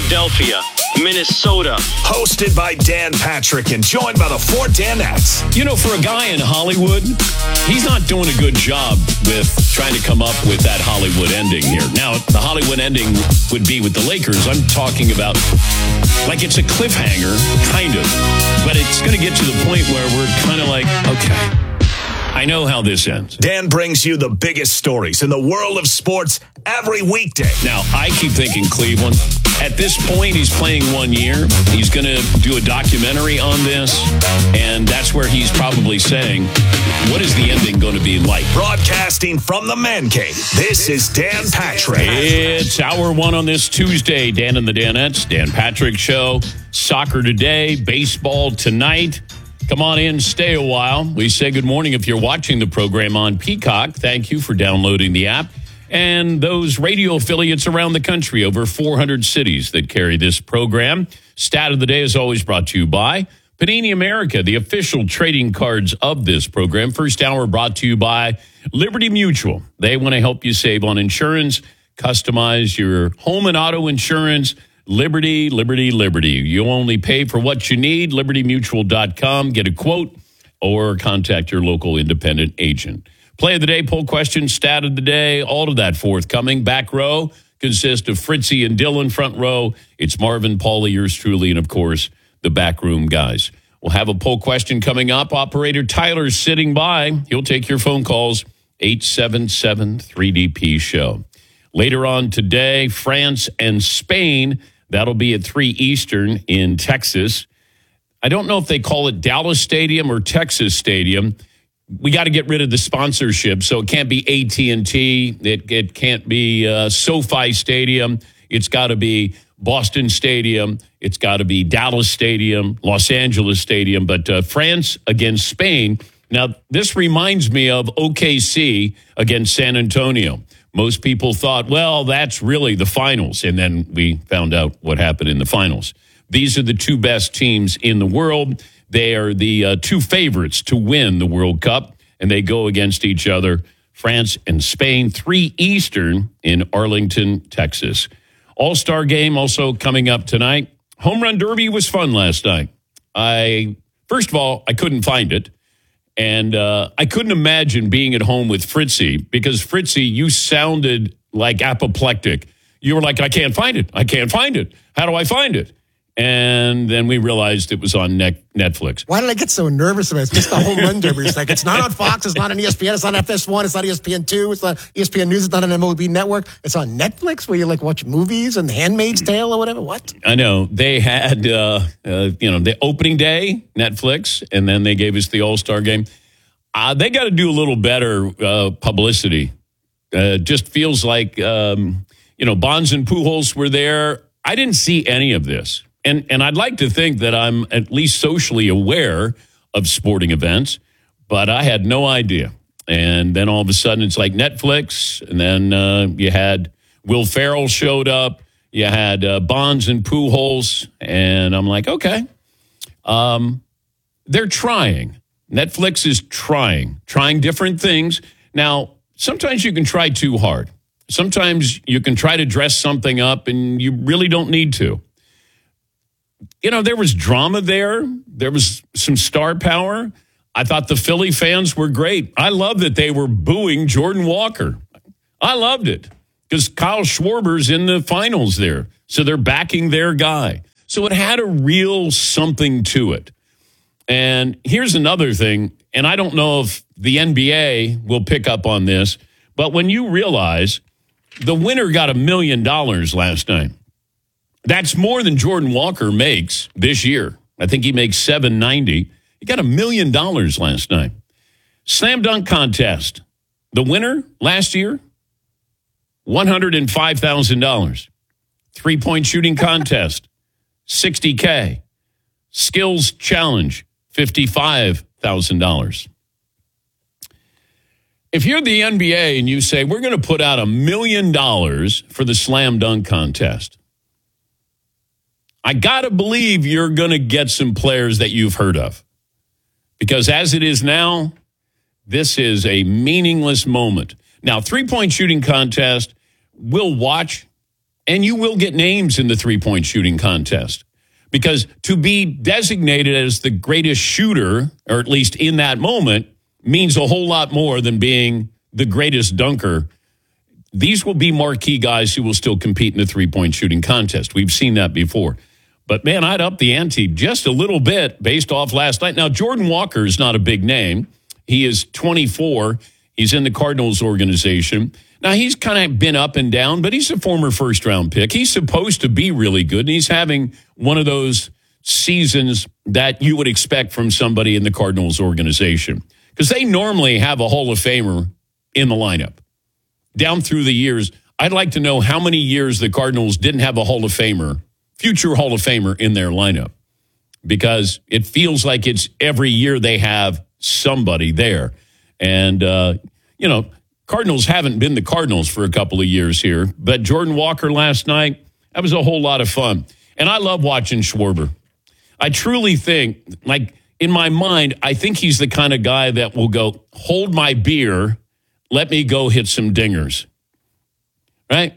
Philadelphia, Minnesota. Hosted by Dan Patrick and joined by the four Danettes. You know, for a guy in Hollywood, he's not doing a good job with trying to come up with that Hollywood ending here. Now, the Hollywood ending would be with the Lakers. I'm talking about, like, it's a cliffhanger, kind of. But it's going to get to the point where we're kind of like, okay, I know how this ends. Dan brings you the biggest stories in the world of sports every weekday. Now, I keep thinking Cleveland. At this point, he's playing 1 year. He's going to do a documentary on this, and that's where he's probably saying, what is the ending going to be like? Broadcasting from the Man Cave, this is Dan Patrick. It's hour one on this Tuesday. Dan and the Danettes, Dan Patrick Show. Soccer today, baseball tonight. Come on in, stay a while. We say good morning if you're watching the program on Peacock. Thank you for downloading the app. And those radio affiliates around the country, over 400 cities that carry this program. Stat of the day is always brought to you by Panini America, the official trading cards of this program. First hour brought to you by Liberty Mutual. They want to help you save on insurance, customize your home and auto insurance. Liberty, Liberty, Liberty. You only pay for what you need. LibertyMutual.com. Get a quote or contact your local independent agent. Play of the day, poll question, stat of the day, all of that forthcoming. Back row consists of Fritzy and Dylan. Front row, it's Marvin, Paulie, yours truly, and, of course, the backroom guys. We'll have a poll question coming up. Operator Tyler's sitting by. He'll take your phone calls, 877-3DP-SHOW. Later on today, France and Spain. That'll be at 3 Eastern in Texas. I don't know if they call it Dallas Stadium or Texas Stadium. We got to get rid of the sponsorship, so it can't be AT&T. It can't be SoFi Stadium. It's got to be Boston Stadium. It's got to be Dallas Stadium, Los Angeles Stadium. But France against Spain. Now, this reminds me of OKC against San Antonio. Most people thought, well, that's really the finals. And then we found out what happened in the finals. These are the two best teams in the world. They are the two favorites to win the World Cup, and they go against each other, France and Spain, 3 Eastern in Arlington, Texas. All-Star game also coming up tonight. Home Run Derby was fun last night. First of all, I couldn't find it, and I couldn't imagine being at home with Fritzy, because Fritzy, you sounded like apoplectic. You were like, I can't find it. I can't find it. How do I find it? And then we realized it was on Netflix. Why did I get so nervous about it? It's just the Home Run Derby. It's like, it's not on Fox, it's not on ESPN, it's not FS1, it's not ESPN2, it's not ESPN News, it's not on MLB Network. It's on Netflix where you like watch movies and Handmaid's Tale or whatever. What? I know. They had, the opening day, Netflix, and then they gave us the All-Star game. They got to do a little better publicity. Just feels like, Bonds and Pujols were there. I didn't see any of this. And I'd like to think that I'm at least socially aware of sporting events, but I had no idea. And then all of a sudden it's like Netflix, and then you had Will Ferrell showed up, you had Bonds and Pujols, and I'm like, okay. They're trying. Netflix is trying different things. Now, sometimes you can try too hard. Sometimes you can try to dress something up, and you really don't need to. There was drama there. There was some star power. I thought the Philly fans were great. I love that they were booing Jordan Walker. I loved it because Kyle Schwarber's in the finals there. So they're backing their guy. So it had a real something to it. And here's another thing, and I don't know if the NBA will pick up on this, but when you realize the winner got $1 million last night, that's more than Jordan Walker makes this year. I think he makes $790. He got $1 million last night. Slam dunk contest. The winner last year, $105,000. 3-point shooting contest, $60K. Skills challenge, $55,000. If you're the NBA and you say, we're going to put out $1 million for the slam dunk contest, I got to believe you're going to get some players that you've heard of. Because as it is now, this is a meaningless moment. Now, 3-point shooting contest, we'll watch And you will get names in the three-point shooting contest. Because to be designated as the greatest shooter, or at least in that moment, means a whole lot more than being the greatest dunker. These will be marquee guys who will still compete in the three-point shooting contest. We've seen that before. But, man, I'd up the ante just a little bit based off last night. Now, Jordan Walker is not a big name. He is 24. He's in the Cardinals organization. Now, he's kind of been up and down, but he's a former first-round pick. He's supposed to be really good, and he's having one of those seasons that you would expect from somebody in the Cardinals organization. Because they normally have a Hall of Famer in the lineup. Down through the years, I'd like to know how many years the Cardinals didn't have a Hall of Famer, future Hall of Famer in their lineup. Because it feels like it's every year they have somebody there. And, Cardinals haven't been the Cardinals for a couple of years here. But Jordan Walker last night, that was a whole lot of fun. And I love watching Schwarber. I truly think, like, in my mind, I think he's the kind of guy that will go, hold my beer, let me go hit some dingers. Right?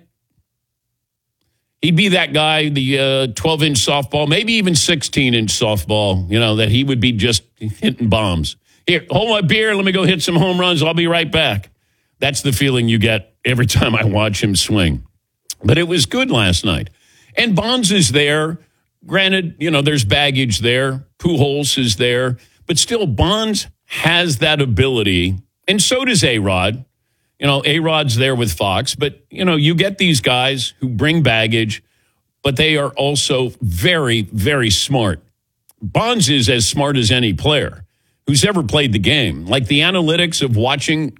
He'd be that guy, the 12-inch softball, maybe even 16-inch softball, that he would be just hitting bombs. Here, hold my beer, let me go hit some home runs, I'll be right back. That's the feeling you get every time I watch him swing. But it was good last night. And Bonds is there. Granted, there's baggage there. Pujols is there. But still, Bonds has that ability. And so does A-Rod. A-Rod's there with Fox. But, you get these guys who bring baggage, but they are also very, very smart. Bonds is as smart as any player who's ever played the game. Like the analytics of watching,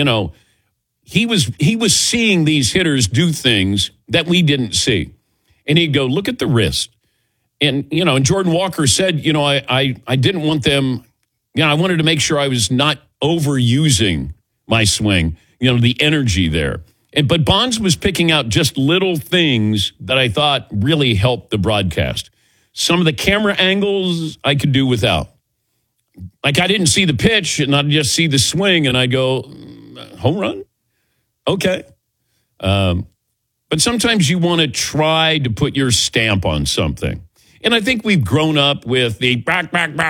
he was seeing these hitters do things that we didn't see. And he'd go, look at the wrist. And, and Jordan Walker said, I didn't want them, I wanted to make sure I was not overusing my swing, the energy there. But Bonds was picking out just little things that I thought really helped the broadcast. Some of the camera angles I could do without. Like I didn't see the pitch and I'd just see the swing and I'd go, home run? Okay. But sometimes you want to try to put your stamp on something. And I think we've grown up with the back,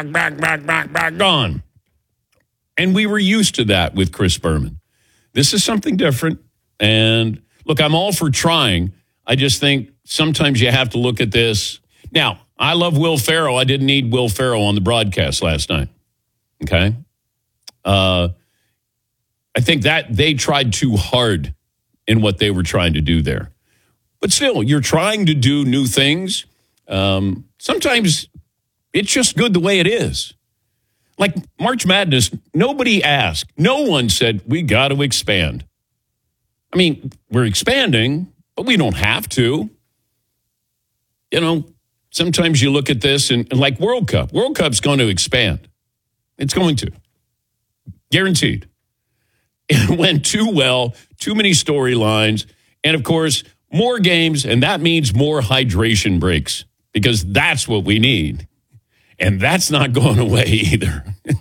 gone. And we were used to that with Chris Berman. This is something different. And look, I'm all for trying. I just think sometimes you have to look at this. Now, I love Will Ferrell. I didn't need Will Ferrell on the broadcast last night. Okay? I think that they tried too hard in what they were trying to do there. But still, you're trying to do new things. Sometimes it's just good the way it is. Like March Madness, nobody asked. No one said, we got to expand. I mean, we're expanding, but we don't have to. Sometimes you look at this and like World Cup. World Cup's going to expand. It's going to. Guaranteed. It went too well, too many storylines, and, of course, more games, and that means more hydration breaks because that's what we need. And that's not going away either.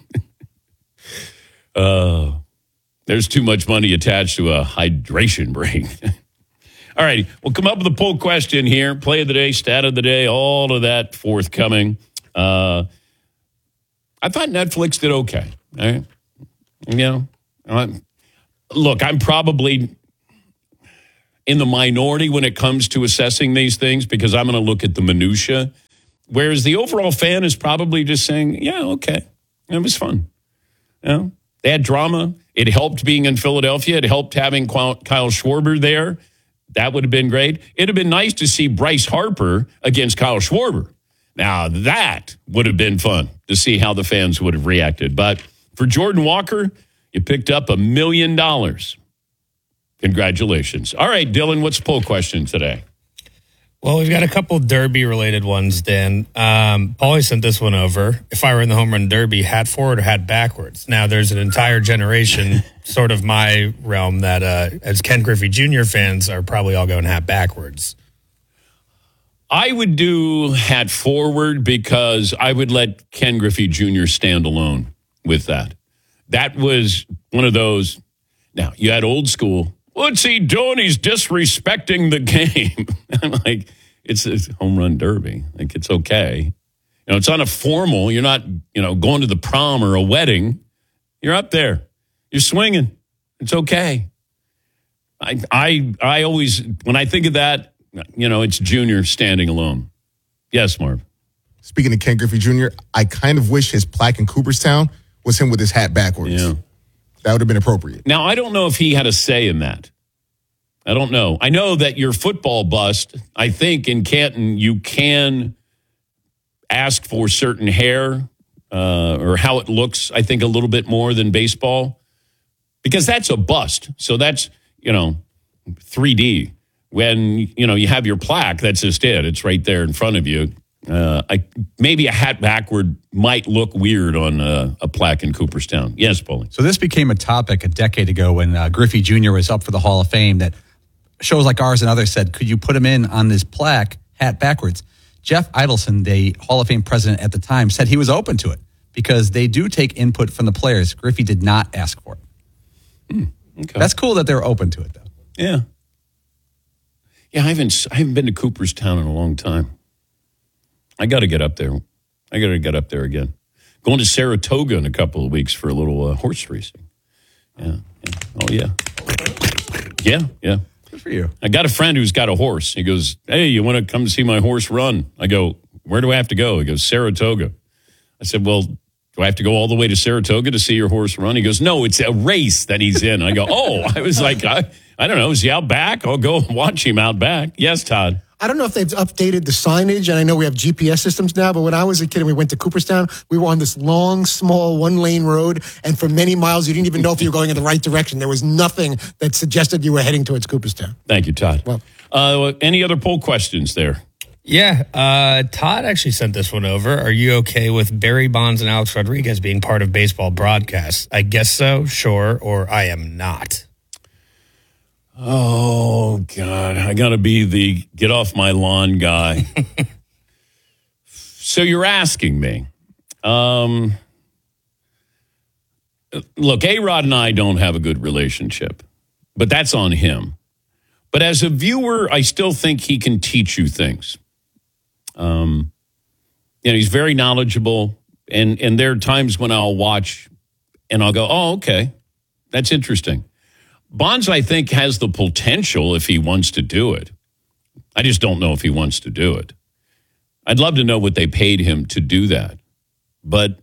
There's too much money attached to a hydration break. All right, we'll come up with a poll question here. Play of the day, stat of the day, all of that forthcoming. I thought Netflix did okay. All right? Look, I'm probably in the minority when it comes to assessing these things because I'm going to look at the minutia, whereas the overall fan is probably just saying, yeah, okay, it was fun. They had drama. It helped being in Philadelphia. It helped having Kyle Schwarber there. That would have been great. It would have been nice to see Bryce Harper against Kyle Schwarber. Now, that would have been fun to see how the fans would have reacted. But for Jordan Walker, you picked up $1 million. Congratulations. All right, Dylan, what's the poll question today? Well, we've got a couple Derby-related ones, Dan. Paulie sent this one over. If I were in the home run derby, hat forward or hat backwards? Now, there's an entire generation, sort of my realm, that as Ken Griffey Jr. fans are probably all going hat backwards. I would do hat forward because I would let Ken Griffey Jr. stand alone with that. That was one of those. Now, you had old school What's he doing? He's disrespecting the game. I'm like, it's a home run derby. Like, it's okay. It's on a formal. You're not, going to the prom or a wedding. You're up there. You're swinging. It's okay. I always, when I think of that, it's Junior standing alone. Yes, Marv. Speaking of Ken Griffey Jr., I kind of wish his plaque in Cooperstown was him with his hat backwards. Yeah. That would have been appropriate. Now, I don't know if he had a say in that. I don't know. I know that your football bust, I think in Canton, you can ask for certain hair or how it looks, I think, a little bit more than baseball. Because that's a bust. So that's, 3D. When, you have your plaque, that's just it. It's right there in front of you. Maybe a hat backward might look weird on a plaque in Cooperstown. Yes, Paulie. So this became a topic a decade ago when Griffey Jr. was up for the Hall of Fame, that shows like ours and others said, could you put him in on this plaque, hat backwards? Jeff Idelson, the Hall of Fame president at the time, said he was open to it because they do take input from the players. Griffey did not ask for it. Okay. That's cool that they're open to it, though. Yeah. Yeah, I haven't been to Cooperstown in a long time. I got to get up there. I got to get up there again. Going to Saratoga in a couple of weeks for a little horse racing. Yeah. Oh, yeah. Yeah. Good for you. I got a friend who's got a horse. He goes, hey, you want to come see my horse run? I go, where do I have to go? He goes, Saratoga. I said, well, do I have to go all the way to Saratoga to see your horse run? He goes, no, it's a race that he's in. I go, oh, I was like, I don't know. Is he out back? I'll go watch him out back. Yes, Todd. I don't know if they've updated the signage, and I know we have GPS systems now, but when I was a kid and we went to Cooperstown, we were on this long, small, one-lane road, and for many miles, you didn't even know if you were going in the right direction. There was nothing that suggested you were heading towards Cooperstown. Thank you, Todd. Well, any other poll questions there? Yeah, Todd actually sent this one over. Are you okay with Barry Bonds and Alex Rodriguez being part of baseball broadcasts? I guess so, sure, or I am not. Oh, God. I got to be the get off my lawn guy. So you're asking me. Look, A-Rod and I don't have a good relationship, but that's on him. But as a viewer, I still think he can teach you things. He's very knowledgeable, and there are times when I'll watch and I'll go, oh, okay, that's interesting. Bonds, I think, has the potential if he wants to do it. I just don't know if he wants to do it. I'd love to know what they paid him to do that. But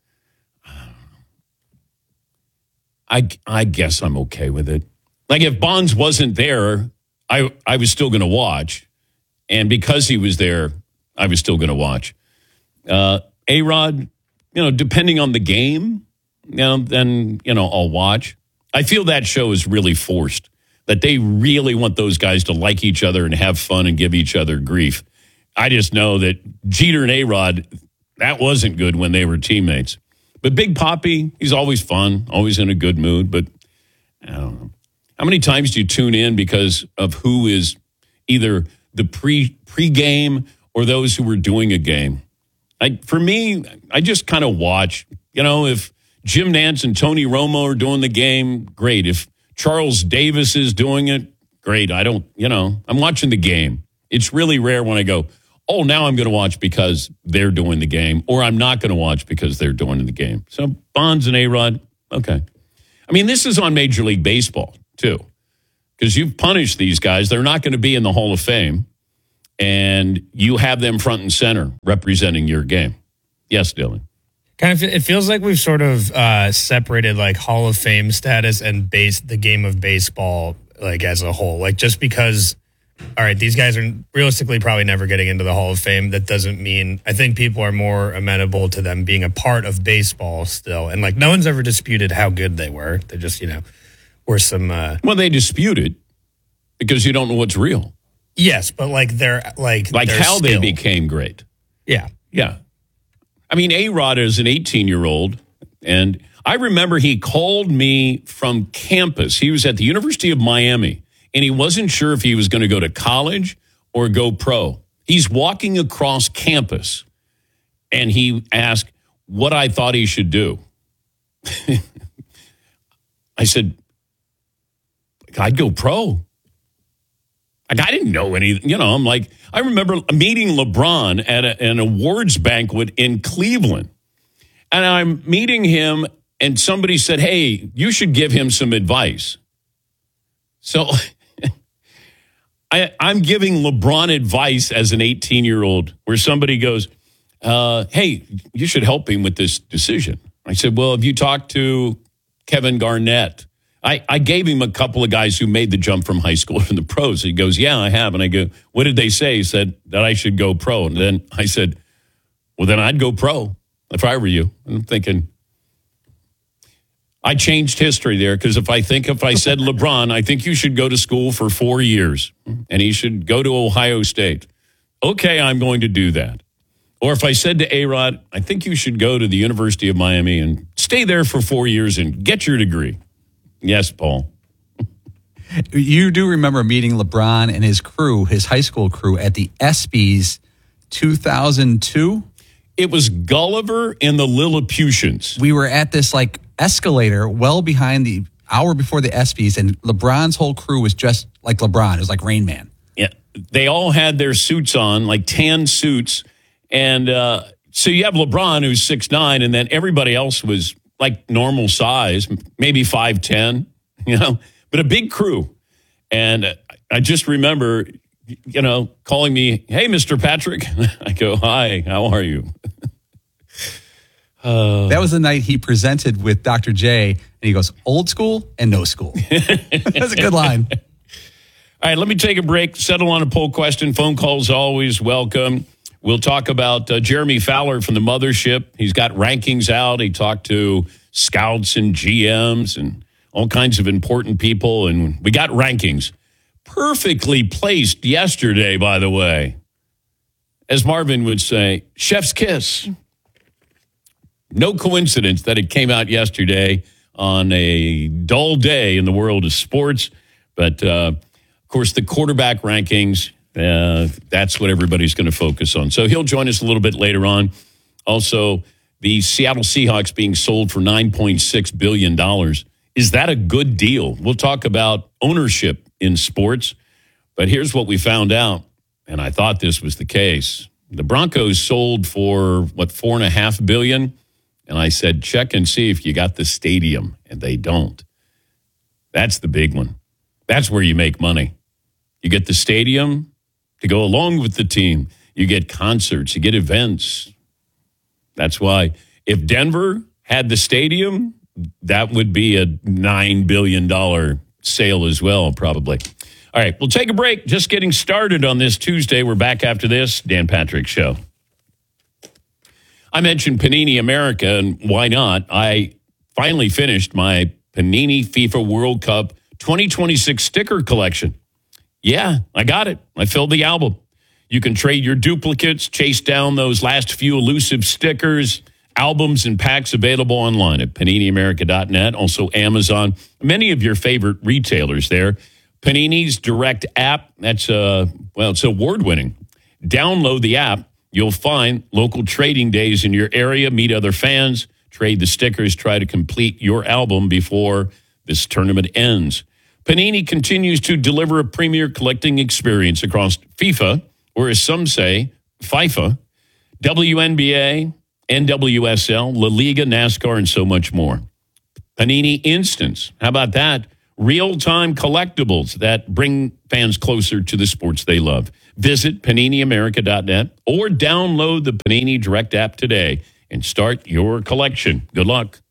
I guess I'm okay with it. Like if Bonds wasn't there, I was still going to watch. And because he was there, I was still going to watch. A-Rod, depending on the game, then, I'll watch. I feel that show is really forced, that they really want those guys to like each other and have fun and give each other grief. I just know that Jeter and A-Rod, that wasn't good when they were teammates. But Big Papi, he's always fun, always in a good mood. But I don't know. How many times do you tune in because of who is either the pre-game or those who were doing a game? For me, I just kind of watch. If Jim Nantz and Tony Romo are doing the game, great. If Charles Davis is doing it, great. I'm watching the game. It's really rare when I go, oh, now I'm going to watch because they're doing the game, or I'm not going to watch because they're doing the game. So Bonds and A-Rod, okay. I mean, this is on Major League Baseball, too, because you've punished these guys. They're not going to be in the Hall of Fame, and you have them front and center representing your game. Yes, Dylan. Kind of, it feels like we've sort of separated like Hall of Fame status and the game of baseball like as a whole. Like just because, all right, these guys are realistically probably never getting into the Hall of Fame. That doesn't mean, I think people are more amenable to them being a part of baseball still. And like no one's ever disputed how good they were. They just, were some. Well, they dispute it because you don't know what's real. Yes, but like they're like how they became great. Yeah. Yeah. I mean, A-Rod is an 18-year-old, and I remember he called me from campus. He was at the University of Miami, and he wasn't sure if he was going to go to college or go pro. He's walking across campus, and he asked what I thought he should do. I said, I'd go pro. Like, I didn't know any, I'm like, I remember meeting LeBron at an awards banquet in Cleveland. And I'm meeting him, and somebody said, hey, you should give him some advice. So I'm giving LeBron advice as an 18-year-old where somebody goes, hey, you should help him with this decision. I said, well, have you talked to Kevin Garnett? I gave him a couple of guys who made the jump from high school to the pros. He goes, yeah, I have. And I go, what did they say? He said that I should go pro. And then I said, well, then I'd go pro if I were you. And I'm thinking, I changed history there because if I said LeBron, I think you should go to school for 4 years and he should go to Ohio State. Okay, I'm going to do that. Or if I said to A-Rod, I think you should go to the University of Miami and stay there for 4 years and get your degree. Yes, Paul. You do remember meeting LeBron and his crew, his high school crew, at the ESPYs 2002? It was Gulliver and the Lilliputians. We were at this escalator well behind the hour before the ESPYs, and LeBron's whole crew was dressed like LeBron. It was like Rain Man. Yeah, they all had their suits on, like tan suits. And so you have LeBron, who's 6'9", and then everybody else was like normal size, maybe 5'10", but a big crew. And I just remember, calling me, hey, Mr. Patrick. I go, hi, how are you? That was the night he presented with Dr. J, and he goes, old school and no school. That's a good line. All right, let me take a break, settle on a poll question. Phone calls always welcome. We'll talk about Jeremy Fowler from the Mothership. He's got rankings out. He talked to scouts and GMs and all kinds of important people, and we got rankings. Perfectly placed yesterday, by the way. As Marvin would say, chef's kiss. No coincidence that it came out yesterday on a dull day in the world of sports. But, of course, the quarterback rankings, that's what everybody's going to focus on. So he'll join us a little bit later on. Also, the Seattle Seahawks being sold for $9.6 billion. Is that a good deal? We'll talk about ownership in sports. But here's what we found out, and I thought this was the case. The Broncos sold for, $4.5 billion? And I said, check and see if you got the stadium, and they don't. That's the big one. That's where you make money. You get the stadium to go along with the team. You get concerts, you get events. That's why if Denver had the stadium, that would be a $9 billion sale as well, probably. All right, we'll take a break. Just getting started on this Tuesday. We're back after this. Dan Patrick Show. I mentioned Panini America, and why not? I finally finished my Panini FIFA World Cup 2026 sticker collection. Yeah, I got it. I filled the album. You can trade your duplicates, chase down those last few elusive stickers, albums, and packs available online at PaniniAmerica.net. Also Amazon. Many of your favorite retailers there. Panini's Direct app, it's award-winning. Download the app. You'll find local trading days in your area, meet other fans, trade the stickers, try to complete your album before this tournament ends. Panini continues to deliver a premier collecting experience across FIFA, or as some say, FIFA, WNBA, NWSL, La Liga, NASCAR, and so much more. Panini Instants, how about that? Real-time collectibles that bring fans closer to the sports they love. Visit PaniniAmerica.net or download the Panini Direct app today and start your collection. Good luck.